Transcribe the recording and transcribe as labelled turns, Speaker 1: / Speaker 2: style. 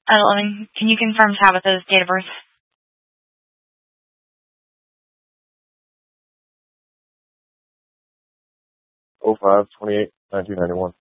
Speaker 1: Can you confirm Tabitha's date of birth?
Speaker 2: 05/28/1991.